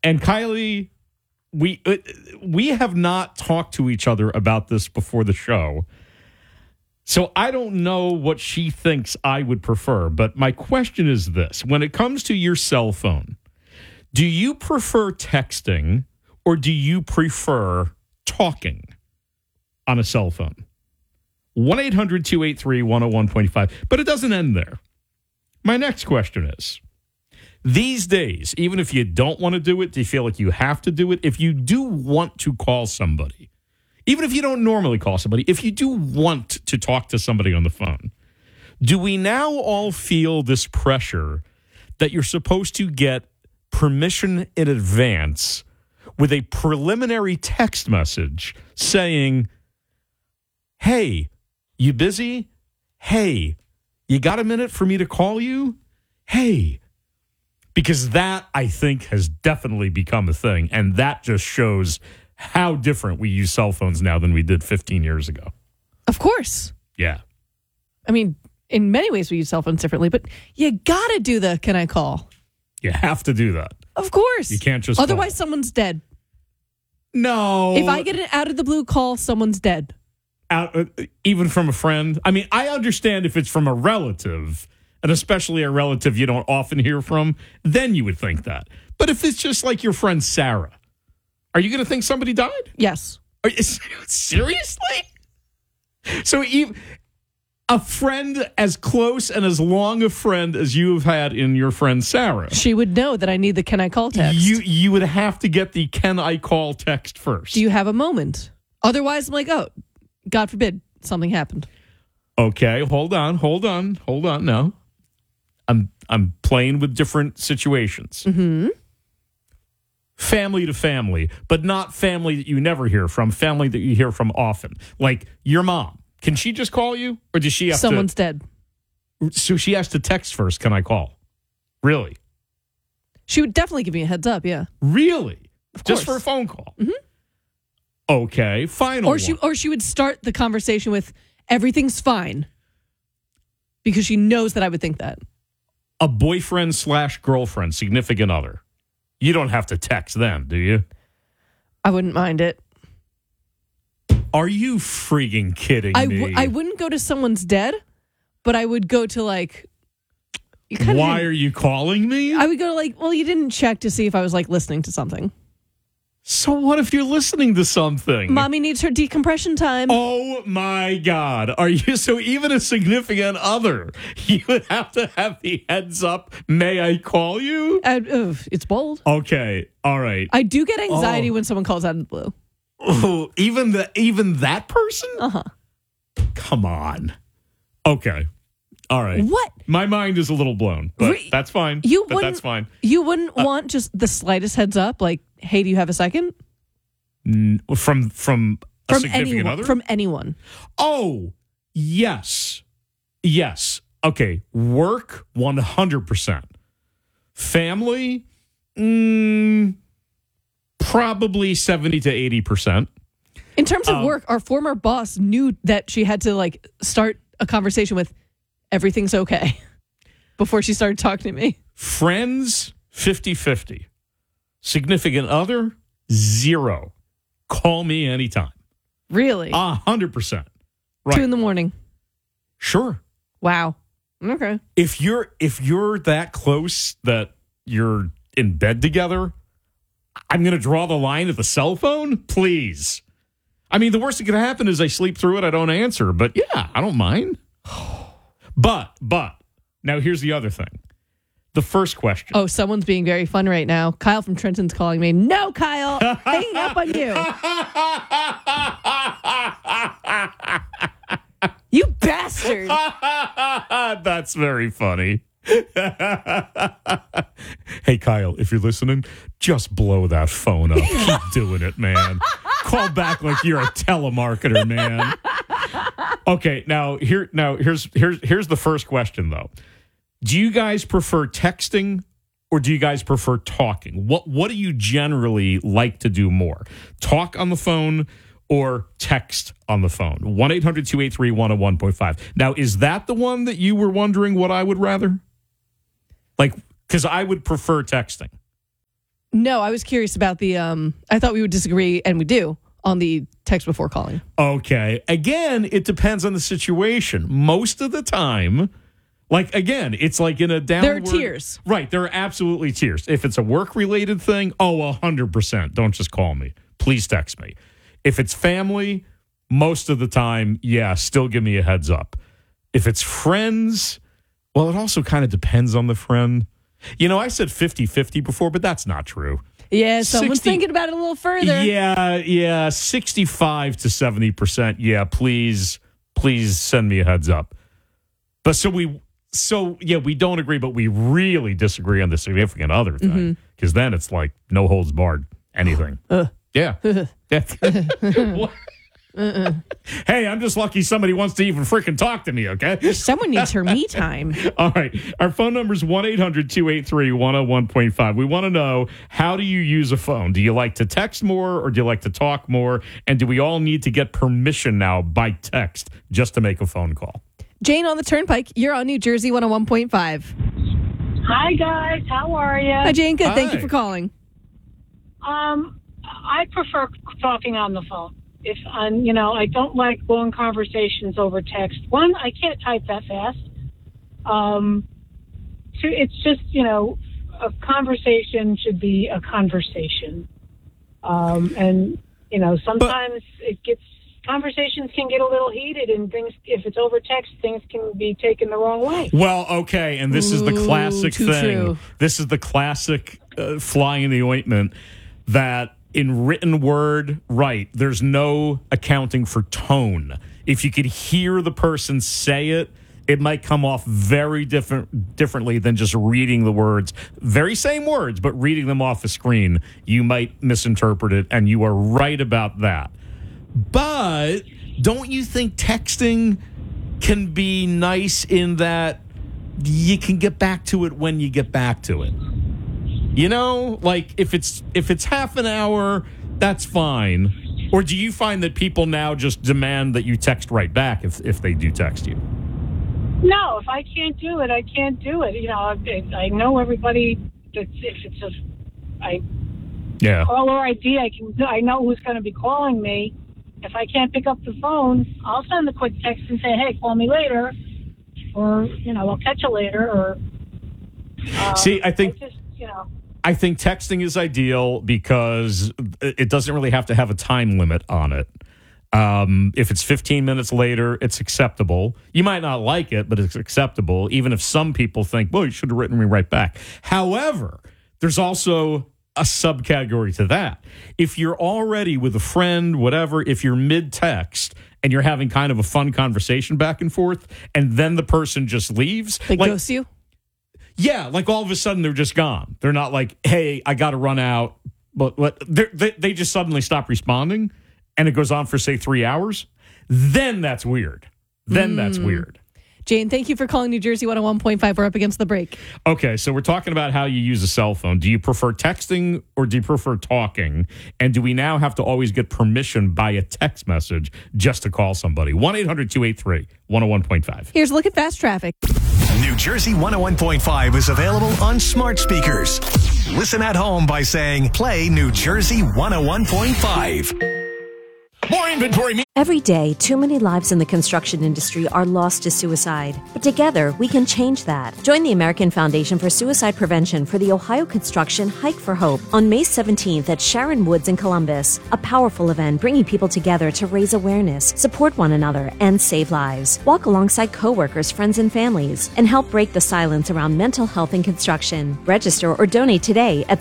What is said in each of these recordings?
And Kylie, we have not talked to each other about this before the show. So I don't know what she thinks I would prefer. But my question is this. When it comes to your cell phone, do you prefer texting or do you prefer talking on a cell phone? 1-800-283-101.5. But it doesn't end there. My next question is, these days, even if you don't want to do it, do you feel like you have to do it? If you do want to call somebody, even if you don't normally call somebody, if you do want to talk to somebody on the phone, do we now all feel this pressure that you're supposed to get permission in advance with a preliminary text message saying, hey, you busy? Hey, you got a minute for me to call you? Hey. Because that, I think, has definitely become a thing. And that just shows how different we use cell phones now than we did 15 years ago. Of course. Yeah. I mean, in many ways we use cell phones differently, but you got to do the can I call? You have to do that. Of course. You can't just Otherwise, call. someone's dead. No. If I get an out of the blue call, someone's dead. Even from a friend? I mean, I understand if it's from a relative, and especially a relative you don't often hear from, then you would think that. But if it's just like your friend Sarah, are you going to think somebody died? Yes. Seriously? So even a friend as close and as long a friend as you have had in your friend Sarah, she would know that I need the can I call text. You would have to get the can I call text first. Do you have a moment? Otherwise, I'm like, oh, God forbid something happened. Okay, hold on. No. I'm playing with different situations. Mm-hmm. Family to family, but not family that you never hear from, family that you hear from often. Like your mom. Can she just call you? Or does she have Someone's dead. So she has to text first, can I call? Really? She would definitely give me a heads up, yeah. Really? Of just course. for a phone call? Mm-hmm. Okay, final or she would start the conversation with, everything's fine. Because she knows that I would think that. A boyfriend/girlfriend, significant other. You don't have to text them, do you? I wouldn't mind it. Are you freaking kidding me? I wouldn't go to someone's dead, but I would go to like... Why are you calling me? I would go to like, well, you didn't check to see if I was like listening to something. So what if you're listening to something? Mommy needs her decompression time. Oh my God. Are you so even a significant other? You would have to have the heads up. May I call you? It's bold. Okay. All right. I do get anxiety when someone calls out of the blue. Oh, even that person? Uh-huh. Come on. Okay. All right. What? My mind is a little blown, but that's fine. That's fine. You wouldn't want just the slightest heads up, like, hey, do you have a second? From a significant other? From anyone. Oh, yes. Yes. Okay. Work, 100%. Family, probably 70 to 80%. In terms of work, our former boss knew that she had to like start a conversation with, everything's okay, before she started talking to me. Friends, 50-50. Significant other, 0. Call me anytime. Really? 100%. Right. 2 a.m. Sure. Wow. Okay. If you're that close that you're in bed together, I'm going to draw the line at the cell phone? Please. I mean, the worst that could happen is I sleep through it, I don't answer. But yeah, I don't mind. But, now here's the other thing. The first question. Oh, someone's being very fun right now. Kyle from Trenton's calling me. No, Kyle. Hanging up on you. You bastard. That's very funny. Hey, Kyle, if you're listening, just blow that phone up. Keep doing it, man. Call back like you're a telemarketer, man. Okay, here's the first question though. Do you guys prefer texting or do you guys prefer talking? What do you generally like to do more? Talk on the phone or text on the phone? 1-800-283-101.5. Now, is that the one that you were wondering what I would rather? Like, because I would prefer texting. No, I was curious about the, I thought we would disagree, and we do, on the text before calling. Okay. Again, it depends on the situation. Most of the time, like, again, it's like in a downward... There are tiers. Right. There are absolutely tiers. If it's a work-related thing, 100%. Don't just call me. Please text me. If it's family, most of the time, yeah, still give me a heads up. If it's friends, well, it also kind of depends on the friend. You know, I said 50-50 before, but that's not true. Yeah, someone's thinking about it a little further. Yeah, 65 to 70%. Yeah, please send me a heads up. But we don't agree, but we really disagree on the significant other thing, because then it's like no holds barred, anything. Yeah. Hey, I'm just lucky somebody wants to even freaking talk to me, okay? Someone needs her me time. All right. Our phone number is 1-800-283-101.5. We want to know, how do you use a phone? Do you like to text more or do you like to talk more? And do we all need to get permission now by text just to make a phone call? Jane on the Turnpike, you're on New Jersey 101.5. Hi, guys. How are you? Hi, Jane. Good. Hi. Thank you for calling. I prefer talking on the phone. I don't like long conversations over text. One, I can't type that fast. Two, it's just, a conversation should be a conversation. Sometimes conversations can get a little heated, and things, if it's over text, things can be taken the wrong way. Well, okay, and this is the classic too thing. true. This is the classic fly in the ointment that in written word, right, there's no accounting for tone. If you could hear the person say it, it might come off very differently than just reading the words. Very same words, but reading them off the screen, you might misinterpret it, and you are right about that. But don't you think texting can be nice in that you can get back to it when you get back to it? You know, like if it's half an hour, that's fine. Or do you find that people now just demand that you text right back if they do text you? No, if I can't do it, I can't do it. I know everybody. If it's caller ID, I know who's going to be calling me. If I can't pick up the phone, I'll send a quick text and say, "Hey, call me later," or I'll catch you later. Or see, I think texting is ideal because it doesn't really have to have a time limit on it. If it's 15 minutes later, it's acceptable. You might not like it, but it's acceptable, even if some people think, well, you should have written me right back. However, there's also a subcategory to that. If you're already with a friend, whatever, if you're mid-text and you're having kind of a fun conversation back and forth, and then the person just leaves. They ghost you? Yeah, like all of a sudden they're just gone. They're not like, hey, I got to run out. But they just suddenly stop responding, and it goes on for, say, 3 hours. Then that's weird. That's weird. Jane, thank you for calling New Jersey 101.5. We're up against the break. Okay, so we're talking about how you use a cell phone. Do you prefer texting or do you prefer talking? And do we now have to always get permission by a text message just to call somebody? 1-800-283-101.5. Here's a look at fast traffic. New Jersey 101.5 is available on smart speakers. Listen at home by saying, play New Jersey 101.5. More inventory. Every day, too many lives in the construction industry are lost to suicide. But together, we can change that. Join the American Foundation for Suicide Prevention for the Ohio Construction Hike for Hope on May 17th at Sharon Woods in Columbus. A powerful event bringing people together to raise awareness, support one another, and save lives. Walk alongside coworkers, friends, and families, and help break the silence around mental health in construction. Register or donate today at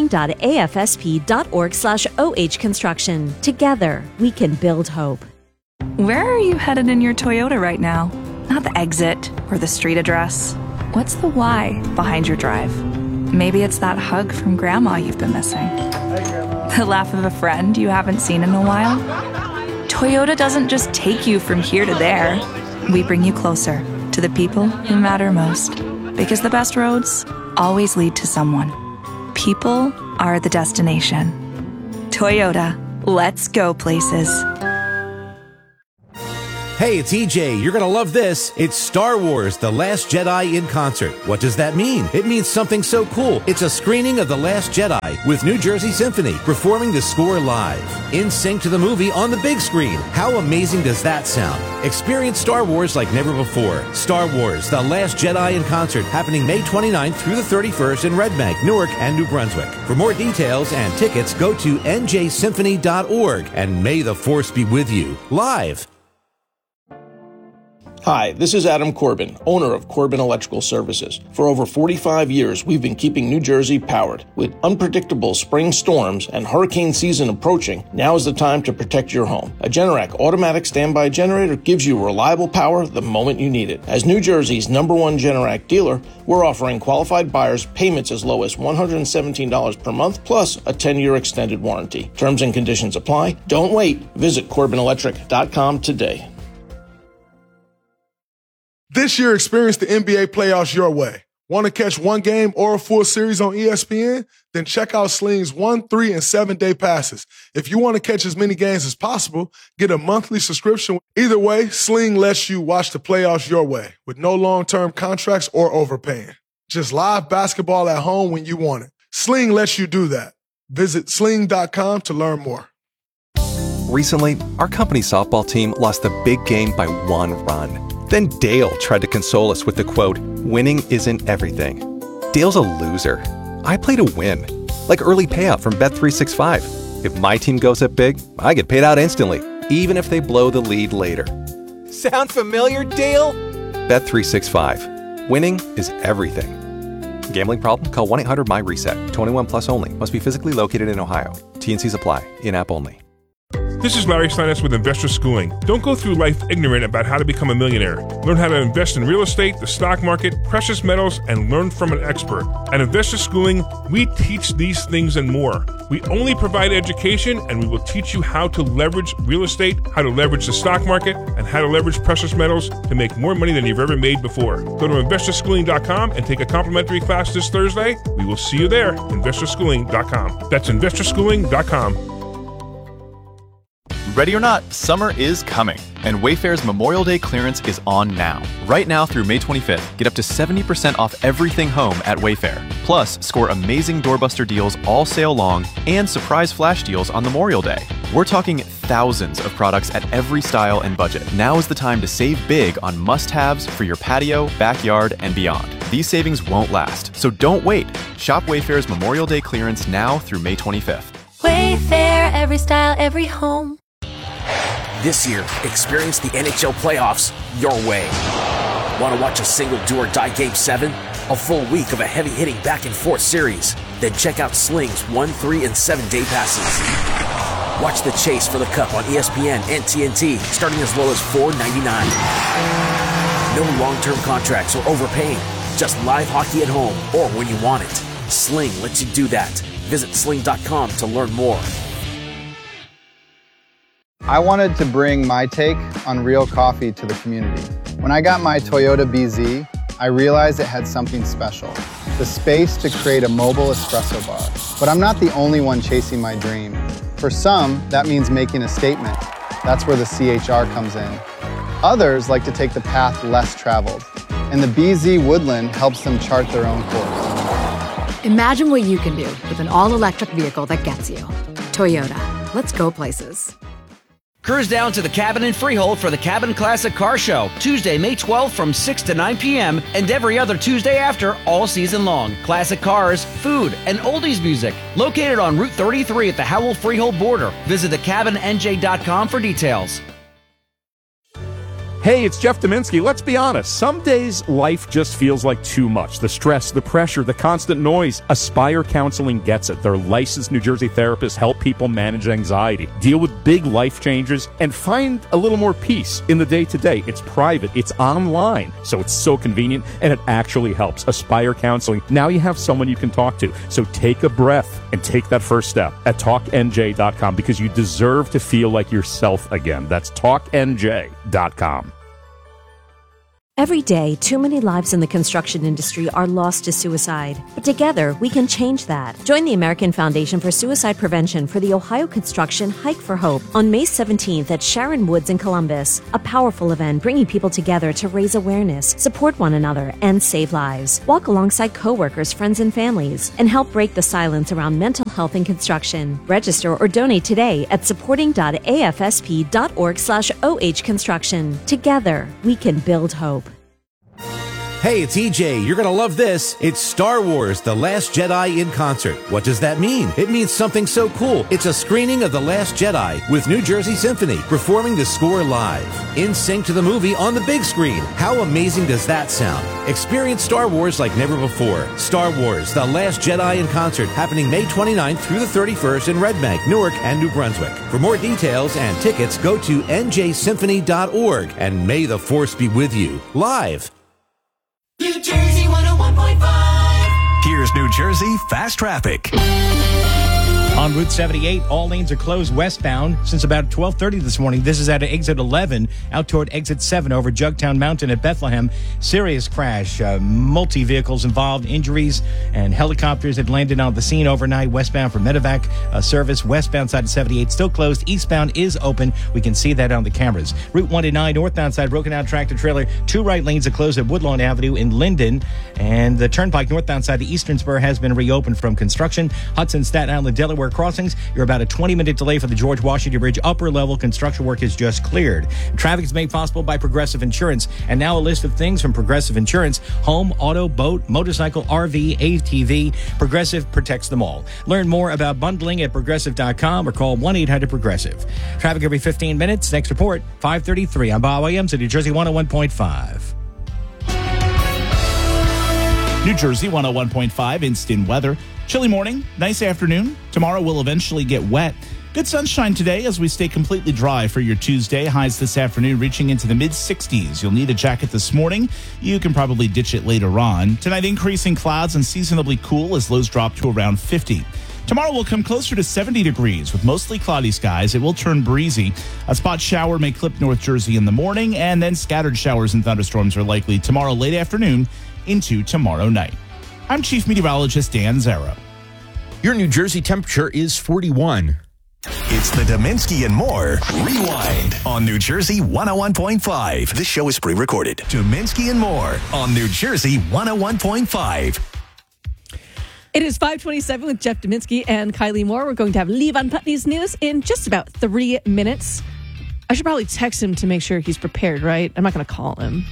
supporting.afsp.org/ohconstruction. Together, we can build hope. Where are you headed in your Toyota right now? Not the exit or the street address. What's the why behind your drive? Maybe it's that hug from Grandma you've been missing. The laugh of a friend you haven't seen in a while. Toyota doesn't just take you from here to there. We bring you closer to the people who matter most. Because the best roads always lead to someone. People are the destination. Toyota, let's go places. Hey, it's EJ. You're going to love this. It's Star Wars: The Last Jedi in concert. What does that mean? It means something so cool. It's a screening of The Last Jedi with New Jersey Symphony performing the score live. In sync to the movie on the big screen. How amazing does that sound? Experience Star Wars like never before. Star Wars: The Last Jedi in concert happening May 29th through the 31st in Red Bank, Newark, and New Brunswick. For more details and tickets, go to njsymphony.org, and may the Force be with you. Live. Hi, this is Adam Corbin, owner of Corbin Electrical Services. For over 45 years, we've been keeping New Jersey powered. With unpredictable spring storms and hurricane season approaching, now is the time to protect your home. A Generac automatic standby generator gives you reliable power the moment you need it. As New Jersey's #1 Generac dealer, we're offering qualified buyers payments as low as $117 per month, plus a 10-year extended warranty. Terms and conditions apply. Don't wait. Visit CorbinElectric.com today. This year, experience the NBA playoffs your way. Want to catch one game or a full series on ESPN? Then check out Sling's 1, 3, and 7-day passes. If you want to catch as many games as possible, get a monthly subscription. Either way, Sling lets you watch the playoffs your way with no long-term contracts or overpaying. Just live basketball at home when you want it. Sling lets you do that. Visit sling.com to learn more. Recently, our company's softball team lost the big game by 1 run. Then Dale tried to console us with the quote, "Winning isn't everything." Dale's a loser. I play to win, like early payout from Bet365. If my team goes up big, I get paid out instantly, even if they blow the lead later. Sound familiar, Dale? Bet365. Winning is everything. Gambling problem? Call 1-800-MY-RESET. 21 plus only. Must be physically located in Ohio. T&Cs apply. In-app only. This is Larry Steinitz with Investor Schooling. Don't go through life ignorant about how to become a millionaire. Learn how to invest in real estate, the stock market, precious metals, and learn from an expert. At Investor Schooling, we teach these things and more. We only provide education, and we will teach you how to leverage real estate, how to leverage the stock market, and how to leverage precious metals to make more money than you've ever made before. Go to investorschooling.com and take a complimentary class this Thursday. We will see you there. Investorschooling.com. That's investorschooling.com. Ready or not, summer is coming, and Wayfair's Memorial Day clearance is on now. Right now through May 25th, get up to 70% off everything home at Wayfair. Plus, score amazing doorbuster deals all sale long and surprise flash deals on Memorial Day. We're talking thousands of products at every style and budget. Now is the time to save big on must-haves for your patio, backyard, and beyond. These savings won't last, so don't wait. Shop Wayfair's Memorial Day clearance now through May 25th. Wayfair, every style, every home. This year, experience the NHL playoffs your way. Want to watch a single do-or-die Game 7? A full week of a heavy-hitting back-and-forth series? Then check out Sling's 1, 3, and 7-day passes. Watch the chase for the Cup on ESPN and TNT, starting as low as $4.99. No long-term contracts or overpaying. Just live hockey at home or when you want it. Sling lets you do that. Visit sling.com to learn more. I wanted to bring my take on real coffee to the community. When I got my Toyota BZ, I realized it had something special, the space to create a mobile espresso bar. But I'm not the only one chasing my dream. For some, that means making a statement. That's where the CHR comes in. Others like to take the path less traveled, and the BZ Woodland helps them chart their own course. Imagine what you can do with an all-electric vehicle that gets you. Toyota. Let's go places. Cruise down to the Cabin in Freehold for the Cabin Classic Car Show, Tuesday, May 12th from 6 to 9 p.m. and every other Tuesday after all season long. Classic cars, food, and oldies music. Located on Route 33 at the Howell Freehold border. Visit thecabinnj.com for details. Hey, it's Jeff Dominski. Let's be honest. Some days life just feels like too much. The stress, the pressure, the constant noise. Aspire Counseling gets it. Their licensed New Jersey therapists help people manage anxiety, deal with big life changes, and find a little more peace in the day-to-day. It's private. It's online. So it's so convenient, and it actually helps. Aspire Counseling. Now you have someone you can talk to. So take a breath and take that first step at TalkNJ.com because you deserve to feel like yourself again. That's TalkNJ.com. Every day, too many lives in the construction industry are lost to suicide. But together, we can change that. Join the American Foundation for Suicide Prevention for the Ohio Construction Hike for Hope on May 17th at Sharon Woods in Columbus. A powerful event bringing people together to raise awareness, support one another, and save lives. Walk alongside coworkers, friends, and families, and help break the silence around mental health in construction. Register or donate today at supporting.afsp.org/ohconstruction. Together, we can build hope. Hey, it's EJ. You're going to love this. It's Star Wars The Last Jedi in concert. What does that mean? It means something so cool. It's a screening of The Last Jedi with New Jersey Symphony performing the score live. In sync to the movie on the big screen. How amazing does that sound? Experience Star Wars like never before. Star Wars The Last Jedi in concert happening May 29th through the 31st in Red Bank, Newark, and New Brunswick. For more details and tickets, go to njsymphony.org. And may the Force be with you. Live. New Jersey 101.5. Here's New Jersey Fast Traffic. On Route 78, all lanes are closed westbound since about 12:30 this morning. This is at exit 11 out toward exit 7 over Jugtown Mountain at Bethlehem. Serious crash. Multi-vehicles involved, injuries, and helicopters had landed on the scene overnight. Westbound for Medevac service. Westbound side of 78 still closed. Eastbound is open. We can see that on the cameras. Route 109 northbound side broken out tractor trailer. 2 right lanes are closed at Woodlawn Avenue in Linden. And the Turnpike northbound side, the Eastern Spur has been reopened from construction. Hudson, Staten Island, Delaware crossings. You're about a 20-minute delay for the George Washington Bridge upper level. Construction work is just cleared. Traffic is made possible by Progressive Insurance. And now a list of things from Progressive Insurance: home, auto, boat, motorcycle, RV, ATV. Progressive protects them all. Learn more about bundling at progressive.com or call 1-800-PROGRESSIVE. Traffic every 15 minutes. Next report, 5:33. I'm Bob Williams at New Jersey 101.5. New Jersey 101.5 instant weather. Chilly morning, nice afternoon. Tomorrow will eventually get wet. Good sunshine today as we stay completely dry for your Tuesday. Highs this afternoon reaching into the mid-60s. You'll need a jacket this morning. You can probably ditch it later on. Tonight, increasing clouds and seasonably cool as lows drop to around 50. Tomorrow will come closer to 70 degrees with mostly cloudy skies. It will turn breezy. A spot shower may clip North Jersey in the morning, and then scattered showers and thunderstorms are likely tomorrow late afternoon into tomorrow night. I'm Chief Meteorologist Dan Zarrow. Your New Jersey temperature is 41. It's the Dominski and More Rewind on New Jersey 101.5. This show is pre-recorded. Dominski and More on New Jersey 101.5. It is 5:27 with Jeff Dominski and Kylie Moore. We're going to have Levon Putney's news in just about 3 minutes. I should probably text him to make sure he's prepared, right? I'm not going to call him.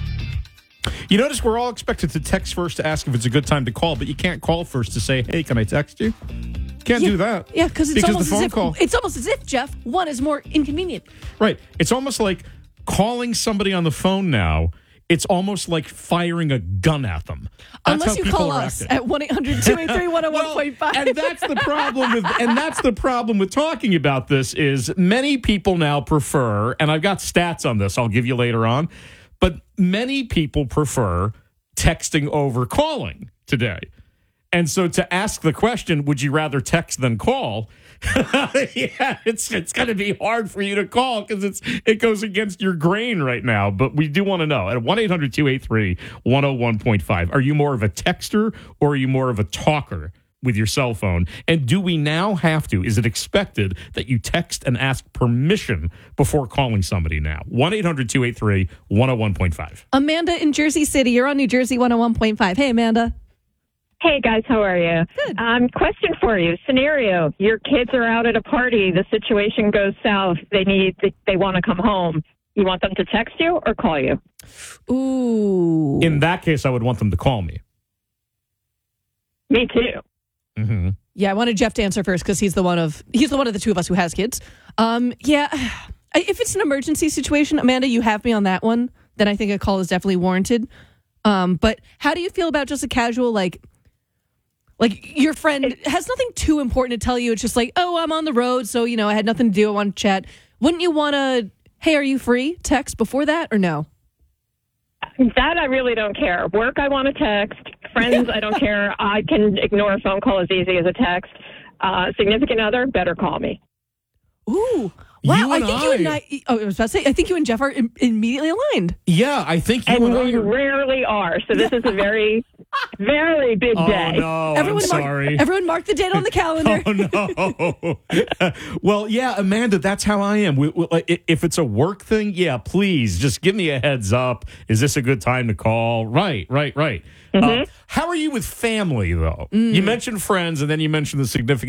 You notice we're all expected to text first to ask if it's a good time to call, but you can't call first to say, hey, can I text you? Can't do that. Yeah, because it's almost the phone as if call. it's almost as if, Jeff, one is more inconvenient. Right. It's almost like calling somebody on the phone now. It's almost like firing a gun at them. That's Unless how you call people are us acting. at 1-800-283-101.5. And that's the problem with talking about this is many people now prefer, and I've got stats on this I'll give you later on, but many people prefer texting over calling today. And so to ask the question, would you rather text than call? Yeah, it's going to be hard for you to call because it goes against your grain right now. But we do want to know at 1-800-283-101.5. Are you more of a texter or are you more of a talker with your cell phone? And do we now have to? Is it expected that you text and ask permission before calling somebody now? 1-800-283-101.5. Amanda in Jersey City. You're on New Jersey 101.5. Hey, Amanda. Hey, guys, how are you? Good. Question for you. Scenario, your kids are out at a party. The situation goes south. They want to come home. You want them to text you or call you? Ooh. In that case, I would want them to call me. Me too. Mm-hmm. Yeah, I wanted Jeff to answer first because he's the one of the two of us who has kids. Yeah, if it's an emergency situation, Amanda, you have me on that one. Then I think a call is definitely warranted. But how do you feel about just a casual like your friend has nothing too important to tell you? It's just like, oh, I'm on the road, so I had nothing to do. I want to chat. Wouldn't you want to? Hey, are you free? Text before that or no? That I really don't care. Work, I want to text. Friends, I don't care. I can ignore a phone call as easy as a text. Significant other, better call me. Ooh, Wow, I think you and I was about to say, I think you and Jeff are immediately aligned. Yeah, I think you And and I we are. rarely are. So this is a very, very big day. Oh, no, I'm sorry. Everyone mark the date on the calendar. Oh, no. Well, yeah, Amanda, that's how I am. If it's a work thing, yeah, please just give me a heads up. Is this a good time to call? Right. How are you with family, though? You mentioned friends, and then you mentioned the significant